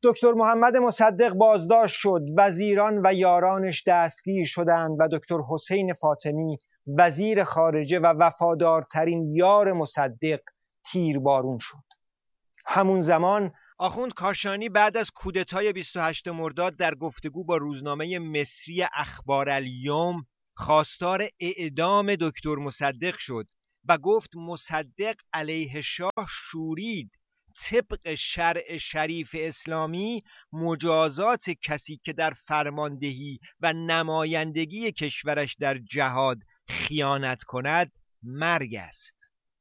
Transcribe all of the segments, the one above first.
دکتر محمد مصدق بازداشت شد، وزیران و یارانش دستگیر شدند و دکتر حسین فاطمی وزیر خارجه و وفادارترین یار مصدق تیربارون شد. همون زمان آخوند کاشانی بعد از کودتای 28 مرداد در گفتگو با روزنامه مصری اخبار الیوم خواستار اعدام دکتر مصدق شد و گفت مصدق علیه شاه شورید. طبق شرع شریف اسلامی مجازات کسی که در فرماندهی و نمایندگی کشورش در جهاد خیانت کند مرگ است.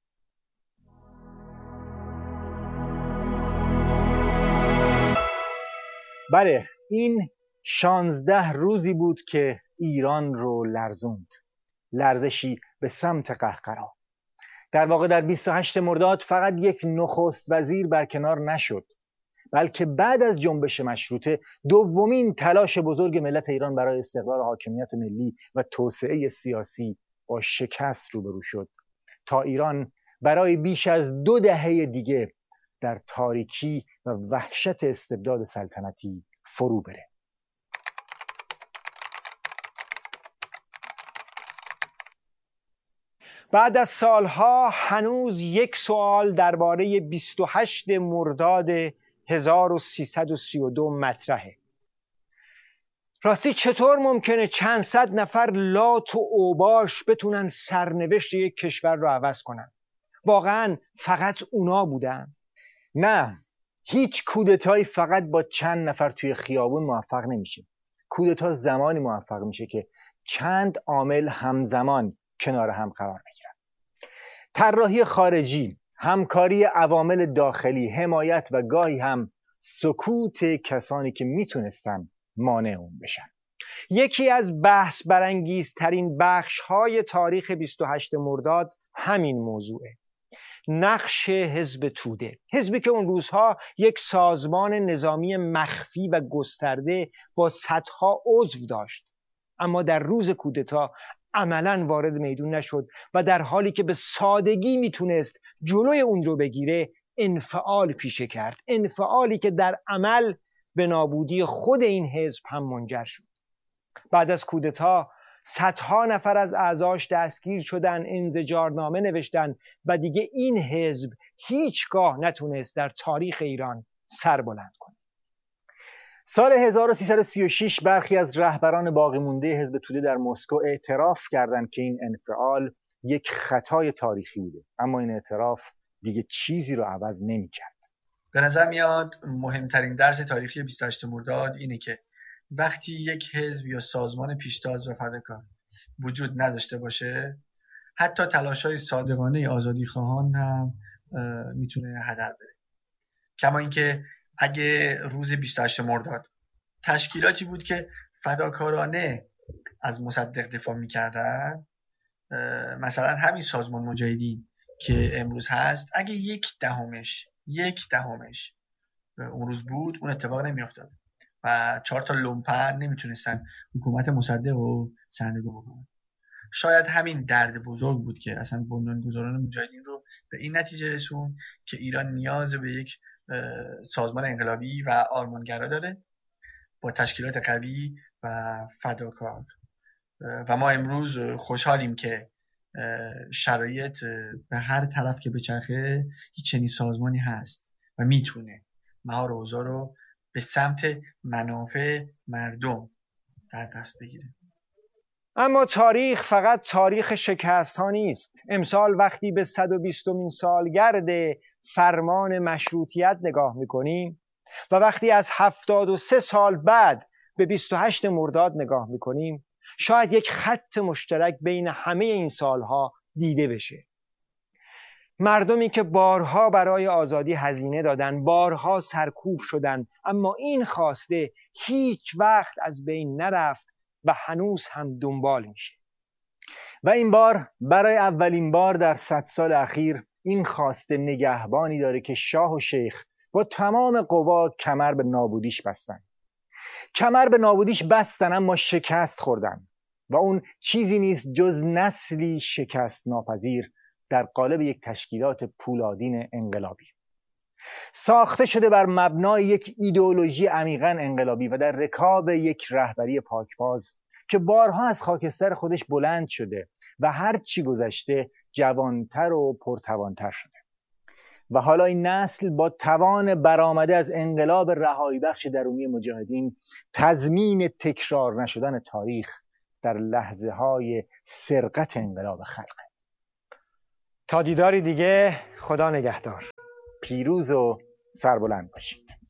بله، این 16 روزی بود که ایران رو لرزوند، لرزشی به سمت قهقرا. در واقع در 28 مرداد فقط یک نخست وزیر برکنار نشد، بلکه بعد از جنبش مشروطه دومین تلاش بزرگ ملت ایران برای استقرار حاکمیت ملی و توسعه سیاسی با شکست روبرو شد تا ایران برای بیش از 2 دهه دیگه در تاریکی و وحشت استبداد سلطنتی فرو بره. بعد از سالها هنوز یک سوال درباره 28 مرداد 1332 مطرحه. راستی چطور ممکنه چند صد نفر لات و اوباش بتونن سرنوشت یک کشور رو عوض کنن؟ واقعا فقط اونا بودن؟ نه، هیچ کودتایی فقط با چند نفر توی خیابون موفق نمیشه. کودتا زمانی موفق میشه که چند عامل همزمان کنار هم قرار بگیرن. طراحی خارجی، همکاری عوامل داخلی، حمایت و گاهی هم سکوت کسانی که میتونستن مانع اون بشن. یکی از بحث برانگیزترین بخش‌های تاریخ 28 مرداد همین موضوعه. نقش حزب توده، حزبی که اون روزها یک سازمان نظامی مخفی و گسترده با صدها عضو داشت، اما در روز کودتا عملاً وارد میدون نشد و در حالی که به سادگی میتونست جلوی اون رو بگیره انفعال پیشه کرد، انفعالی که در عمل به نابودی خود این حزب هم منجر شد. بعد از کودتا صدها نفر از اعضاش دستگیر شدن، انزجارنامه نوشتن و دیگه این حزب هیچگاه نتونست در تاریخ ایران سر بلند کنه. سال 1336 برخی از رهبران باقی مونده حزب توده در مسکو اعتراف کردند که این انفعال یک خطای تاریخی بوده، اما این اعتراف دیگه چیزی رو عوض نمی‌کرد. به نظر میاد مهمترین درس تاریخی 28 مرداد اینه که وقتی یک حزب یا سازمان پیشتاز و فداکار وجود نداشته باشه، حتی تلاش‌های صادقانه آزادیخواهان هم میتونه هدر بره. کما اینکه اگه روز 28 مرداد تشکیلاتی بود که فداکارانه از مصدق دفاع میکردن، مثلا همین سازمان مجاهدین که امروز هست، اگه یک دهمش اون روز بود، اون اتفاق نمیافتاد و 4 تا لومپن نمیتونستن حکومت مصدق رو سرنگون بکنن. شاید همین درد بزرگ بود که اصلا بنیانگذاران مجاهدین رو به این نتیجه رسون که ایران نیاز به یک سازمان انقلابی و آرمانگرا داره با تشکیلات قوی و فداکار. و ما امروز خوشحالیم که شرایط به هر طرف که بچرخه هیچ چنین سازمانی هست و میتونه مهار اوضاع رو به سمت منافع مردم در دست بگیره. اما تاریخ فقط تاریخ شکست ها نیست. امسال وقتی به 120مین سالگرد فرمان مشروطیت نگاه میکنیم و وقتی از 73 سال بعد به 28 مرداد نگاه میکنیم، شاید یک خط مشترک بین همه این سالها دیده بشه. مردمی که بارها برای آزادی هزینه دادن، بارها سرکوب شدن، اما این خواسته هیچ وقت از بین نرفت و هنوز هم دنبال میشه. و این بار برای اولین بار در 100 سال اخیر این خواسته نگهبانی داره که شاه و شیخ با تمام قوا کمر به نابودیش بستن، اما شکست خوردن و اون چیزی نیست جز نسلی شکست ناپذیر در قالب یک تشکیلات پولادین انقلابی. ساخته شده بر مبنای یک ایدئولوژی عمیقاً انقلابی و در رکاب یک رهبری پاکباز که بارها از خاکستر خودش بلند شده و هر چی گذشته جوانتر و پرتوانتر شده. و حالا این نسل با توان برآمده از انقلاب رهایی بخش درونی مجاهدین تضمین تکرار نشدن تاریخ در لحظه های سرقت انقلاب خلقه. تا دیداری دیگه، خدا نگهدار. پیروز و سربلند باشید.